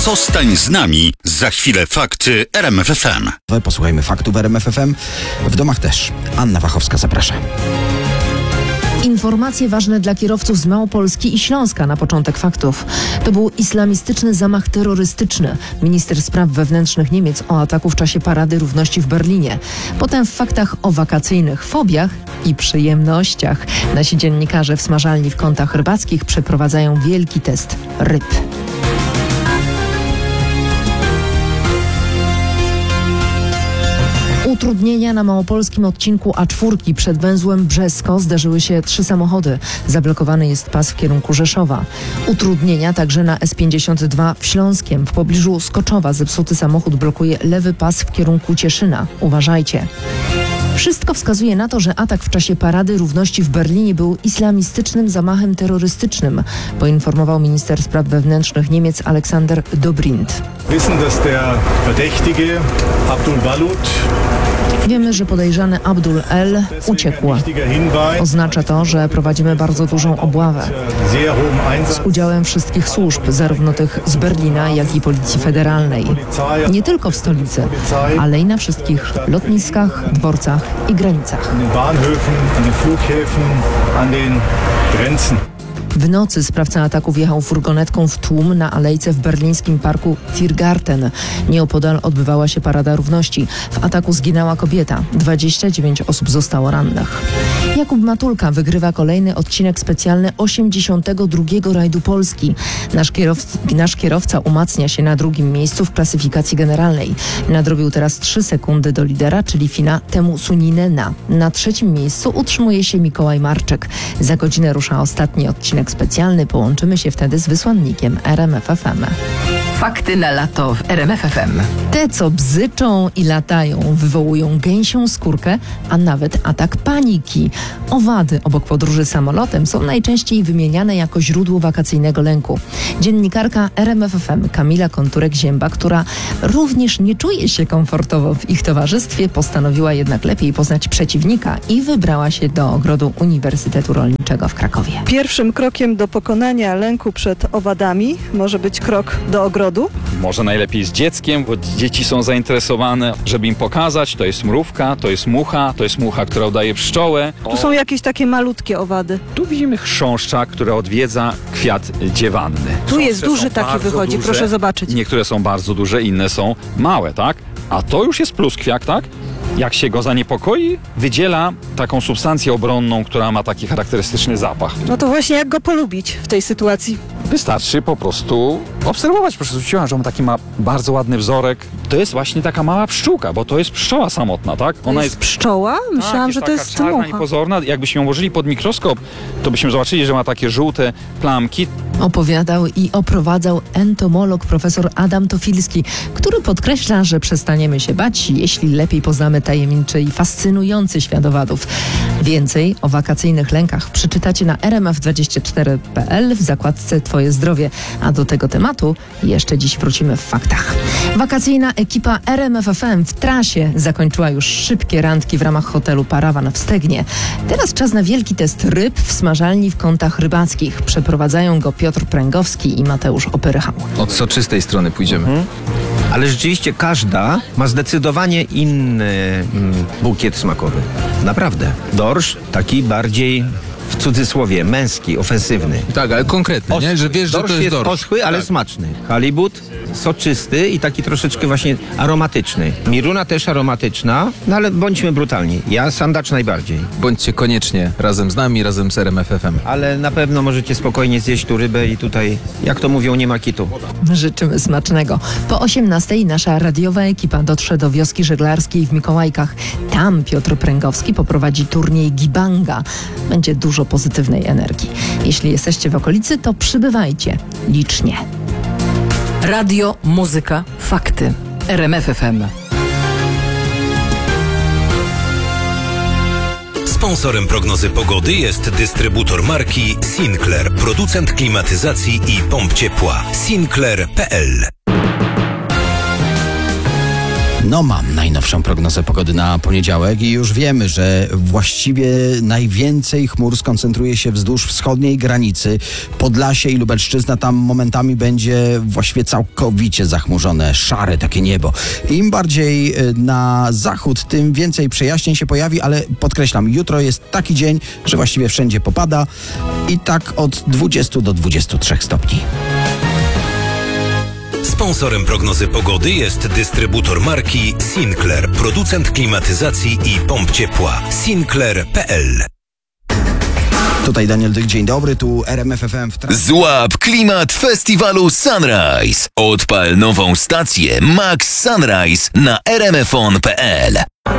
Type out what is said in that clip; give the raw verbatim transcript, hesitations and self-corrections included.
Zostań z nami. Za chwilę fakty R M F F M. Posłuchajmy faktów R M F F M. W domach też. Anna Wachowska zaprasza. Informacje ważne dla kierowców z Małopolski i Śląska na początek faktów. To był islamistyczny zamach terrorystyczny. Minister spraw wewnętrznych Niemiec o ataku w czasie Parady Równości w Berlinie. Potem w faktach o wakacyjnych fobiach i przyjemnościach. Nasi dziennikarze w smażalni w Kątach Rybackich przeprowadzają wielki test ryb. Utrudnienia na małopolskim odcinku A cztery przed węzłem Brzesko zdarzyły się trzy samochody. Zablokowany jest pas w kierunku Rzeszowa. Utrudnienia także na S pięćdziesiąt dwa w Śląskiem. W pobliżu Skoczowa zepsuty samochód blokuje lewy pas w kierunku Cieszyna. Uważajcie. Wszystko wskazuje na to, że atak w czasie Parady Równości w Berlinie był islamistycznym zamachem terrorystycznym, poinformował minister spraw wewnętrznych Niemiec Alexander Dobrindt. Wiemy, że podejrzany Abdul L. uciekł. Oznacza to, że prowadzimy bardzo dużą obławę z udziałem wszystkich służb, zarówno tych z Berlina, jak i Policji Federalnej. Nie tylko w stolicy, ale i na wszystkich lotniskach, dworcach i granicach. W nocy sprawca ataku wjechał furgonetką w tłum na alejce w berlińskim parku Tiergarten. Nieopodal odbywała się Parada Równości. W ataku zginęła kobieta. dwadzieścia dziewięć osób zostało rannych. Jakub Matulka wygrywa kolejny odcinek specjalny osiemdziesiątego drugiego rajdu Polski. Nasz, kierowca, nasz kierowca umacnia się na drugim miejscu w klasyfikacji generalnej. Nadrobił teraz trzy sekundy do lidera, czyli Fina Temu Suninena. Na trzecim miejscu utrzymuje się Mikołaj Marczek. Za godzinę rusza ostatni odcinek specjalny. Połączymy się wtedy z wysłannikiem R M F F M. Fakty na lato w R M F F M. Te, co bzyczą i latają, wywołują gęsią skórkę, a nawet atak paniki. Owady obok podróży samolotem są najczęściej wymieniane jako źródło wakacyjnego lęku. Dziennikarka R M F F M Kamila Konturek-Zięba, która również nie czuje się komfortowo w ich towarzystwie, postanowiła jednak lepiej poznać przeciwnika i wybrała się do ogrodu Uniwersytetu Rolniczego w Krakowie. Pierwszym krokiem do pokonania lęku przed owadami może być krok do ogrodu. Może najlepiej z dzieckiem, bo dzieci są zainteresowane, żeby im pokazać, to jest mrówka, to jest mucha, to jest mucha, która udaje pszczołę. Tu są jakieś takie malutkie owady. Tu widzimy chrząszcza, która odwiedza kwiat dziewanny. Tu jest Chrząszcze duży taki bardzo wychodzi, duże. proszę zobaczyć. Niektóre są bardzo duże, inne są małe, tak? A to już jest pluskwiak, tak? Jak się go zaniepokoi, wydziela taką substancję obronną, która ma taki charakterystyczny zapach. No to właśnie jak go polubić w tej sytuacji? Wystarczy po prostu obserwować. Proszę zwrócić uwagę, że on taki ma bardzo ładny wzorek. To jest właśnie taka mała pszczółka, bo to jest pszczoła samotna, tak? Ona jest, jest pszczoła? Myślałam, tak, że to jest jest czarna mucha. i pozorna. Jakbyśmy ją włożyli pod mikroskop, to byśmy zobaczyli, że ma takie żółte plamki. Opowiadał i oprowadzał entomolog profesor Adam Tofilski, który podkreśla, że przestaniemy się bać, jeśli lepiej poznamy tajemniczy i fascynujący świat owadów. Więcej o wakacyjnych lękach przeczytacie na r m f dwadzieścia cztery kropka p l w zakładce Twoje zdrowie, a do tego tematu jeszcze dziś wrócimy w faktach. Wakacyjna ekipa R M F F M w trasie zakończyła już szybkie randki w ramach hotelu Parawan w Stegnie. Teraz czas na wielki test ryb w smażalni w Kątach Rybackich. Przeprowadzają go Piotr Pręgowski i Mateusz Opyrychał. Od soczystej strony pójdziemy. Mhm. Ale rzeczywiście każda ma zdecydowanie inny mm, bukiet smakowy. Naprawdę. Dorsz taki bardziej, w cudzysłowie, męski, ofensywny. Tak, ale konkretny, Os- nie? Że wiesz, że dorsz to jest jest dorsz. oschły, ale tak. smaczny. Halibut soczysty i taki troszeczkę właśnie aromatyczny. Miruna też aromatyczna, no ale bądźmy brutalni. Ja sandacz najbardziej. Bądźcie koniecznie razem z nami, razem z R M F F M. Ale na pewno możecie spokojnie zjeść tu rybę i tutaj, jak to mówią, nie ma kitu. Życzymy smacznego. Po osiemnastej nasza radiowa ekipa dotrze do wioski żeglarskiej w Mikołajkach. Tam Piotr Pręgowski poprowadzi turniej Gibanga. Będzie dużo pozytywnej energii. Jeśli jesteście w okolicy, to przybywajcie licznie. Radio, muzyka, fakty. R M F F M. Sponsorem prognozy pogody jest dystrybutor marki Sinclair, producent klimatyzacji i pomp ciepła. Sinclair kropka p l No mam najnowszą prognozę pogody na poniedziałek i już wiemy, że właściwie najwięcej chmur skoncentruje się wzdłuż wschodniej granicy. Podlasie i Lubelszczyzna, tam momentami będzie właściwie całkowicie zachmurzone, szare takie niebo. Im bardziej na zachód, tym więcej przejaśnień się pojawi, ale podkreślam, jutro jest taki dzień, że właściwie wszędzie popada i tak od dwudziestu do dwudziestu trzech stopni. Sponsorem prognozy pogody jest dystrybutor marki Sinclair, producent klimatyzacji i pomp ciepła. Sinclair kropka p l. Tutaj Daniel Dyk, dzień dobry, tu R M F F M w tra- Złap klimat festiwalu Sunrise. Odpal nową stację Max Sunrise na r m f on kropka p l.